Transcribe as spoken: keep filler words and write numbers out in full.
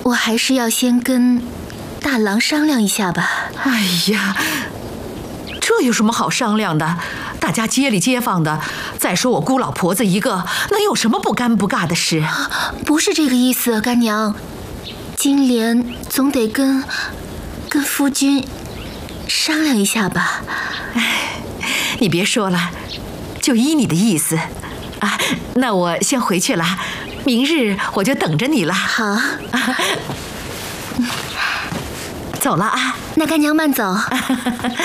我还是要先跟大郎商量一下吧。 哎呀，这有什么好商量的？大家街里街坊的，再说我姑老婆子一个，能有什么不尴不尬的事？ 不是这个意思，干娘。金莲总得跟跟夫君商量一下吧。 哎，你别说了，就依你的意思啊。那我先回去了，明日我就等着你了。 好，啊、 走了啊。 那干娘慢走。